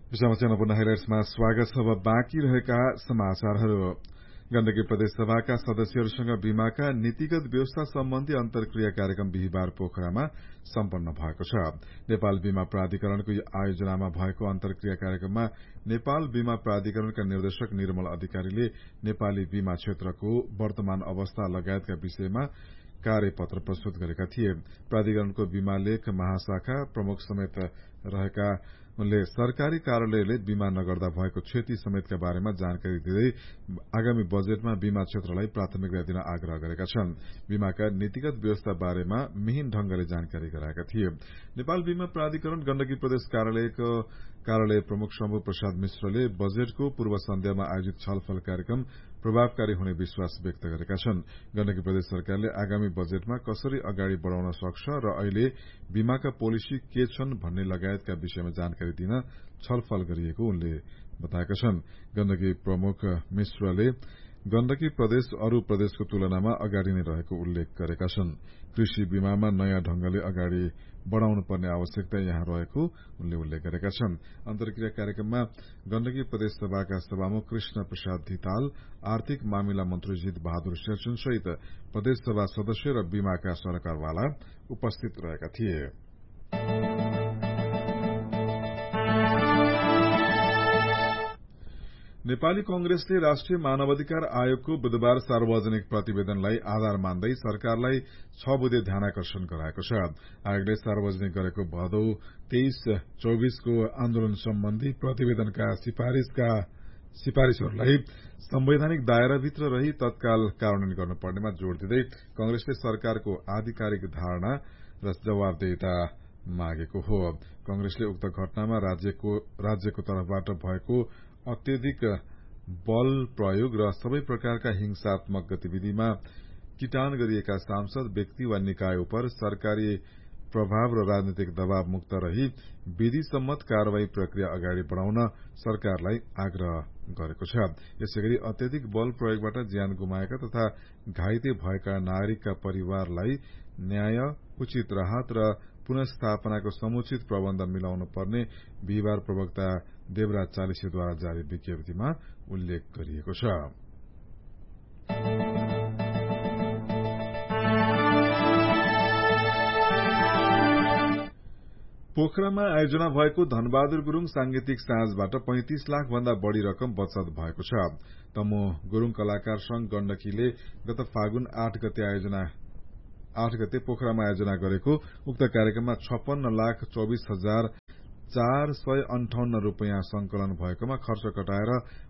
समाचार हाइलाइट्समा स्वागत छ। बाँकी रहेका समाचारहरू। गण्डकी प्रदेश सभाका सदस्यहरूसँग बीमाका नीतिगत व्यवस्था सम्बन्धी अन्तर्क्रिया कार्यक्रम बिहिबार पोखरामा सम्पन्न भएको छ। नेपाल बीमा प्राधिकरणको आयोजनामा भएको अन्तर्क्रिया कार्यक्रममा नेपाल बीमा प्राधिकरणका निर्देशक निर्मल अधिकारीले नेपाली बीमा क्षेत्रको वर्तमान अवस्था लगायतका विषयमा कार्यपत्र प्रस्तुत गरेका थिए। प्राधिकरणको बीमा लेख महाशाखा प्रमुख समेत रहेका उनले सरकारी कार्यालयले बीमा नगर्दा भएको क्षति समेतका बारेमा जानकारी दिँदै आगामी बजेटमा बीमा क्षेत्रलाई प्राथमिकता दिन आग्रह गरेका छन्। बीमाका नीतिगत व्यवस्था बारेमा मिहिन ढंगले जानकारी गराएका थिए। नेपाल बीमा प्राधिकरण गण्डकी प्रदेश कार्यालयको कार्यालय प्रमुख शम्भु प्रसाद मिश्रले बजेटको पूर्व सन्ध्यामा आयोजित छलफल कार्यक्रम प्रभावकारी हुने विश्वास व्यक्त गरेका छन्। गण्डकी प्रदेश सरकारले आगामी बजेटमा कसरी अगाडि बढ़ाउन सक्छ र अहिले बीमाका पोलिसी के छन् भन्ने लगायतका विषयमा जानकारी दिन छलफल गरिएको उनले बताएका छन्। गण्डकी प्रमुख मिश्रले गण्डकी प्रदेश अरू प्रदेशको तुलनामा अगाडि नै रहेको उल्लेख गरेका छन्। कृषि बीमामा नयाँ ढंगले अगाडि बढ़ाउनु पर्ने आवश्यकता यहाँ रहेको उनले उल्लेख गरेका छन्। अन्तर्क्रिया कार्यक्रममा गण्डकी प्रदेश सभाका सभामुख कृष्ण प्रसाद धिताल, आर्थिक मामिला मन्त्री जित बहादुर शेरचन सहित प्रदेश सभा सदस्य र बीमाका सरकारवाला उपस्थित रहेका थिए। नेपाली कंग्रेसले राष्ट्रिय मानवाधिकार आयोगको बुधबार सार्वजनिक प्रतिवेदनलाई आधार मान्दै सरकारलाई 6 बुँदे ध्यानाकर्षण गराएको छ। आयोगले सार्वजनिक गरेको भदौ 23-24 को आन्दोलन सम्बन्धी प्रतिवेदनका सिफारिशहरूलाई संवैधानिक दायराभित्र रही तत्काल कार्यान्वयन गर्नुपर्नेमा जोड़ दिँदै कंग्रेसले सरकारको आधिकारिक धारणा र जवाबदेहिता मागेको हो। कंग्रेसले उक्त घटनामा राज्यको तर्फबाट भएको अत्यधिक बल प्रयोग र सबै प्रकारका हिंसात्मक गतिविधिमा किटान गरिएका सांसद, व्यक्ति वा निकाय उपर सरकारी प्रभाव र राजनीतिक दबाव मुक्त रही विधि सम्मत कार्यवाही प्रक्रिया अगाडि बढ़ाउन सरकारलाई आग्रह गरेको छ। यसैगरी अत्यधिक बल प्रयोगबाट ज्यान गुमाएका तथा घाइते भएका नागरिकका परिवारलाई न्याय, उचित राहत र पुनस्थापनाको समुचित प्रबन्ध मिलाउनु पर्ने बिहिबार प्रवक्ता देवराज चालिसेद्वारा जारी विज्ञप्तिमा उल्लेख गरिएको छ। पोखरामा आयोजना भएको धनबहादुर गुरूङ सांगीतिक साँझबाट 35 लाख भन्दा बढ़ी रकम बचत भएको छ। तमु गुरूङ कलाकार संघ गण्डकीले गत फागुन 8 गते पोखरामा आयोजना गरेको उक्त कार्यक्रममा 56,24,458 रूपियाँ संकलन भएकोमा खर्च कटाएर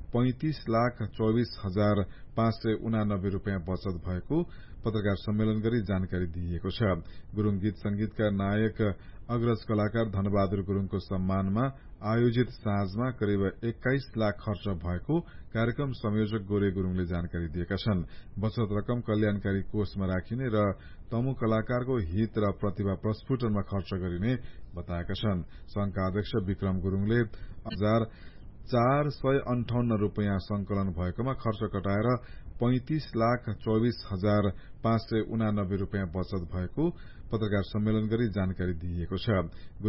35,24,589 रूपियाँ बचत भएको पत्रकार सम्मेलन गरी जानकारी दिइएको छ। गुरूङ गीत संगीतका नायक अग्रज कलाकार धनबहादुर गुरूङको सम्मानमा आयोजित साँझमा करिब 21 लाख खर्च भएको कार्यक्रम संयोजक गोरे गुरूङले जानकारी दिएका छन्। बचत रकम कल्याणकारी कोषमा राखिने र तमु कलाकारको हित र प्रतिभा प्रस्फुटनमा खर्च गरिने बताएका छन्। संघका अध्यक्ष विक्रम गुरूङले 458 रूपियाँ संकलन भएकोमा खर्च कटाएर 35,24,589 रूपियाँ बचत भएको पत्रकार सम्मेलन गरी जानकारी दिइएको छ।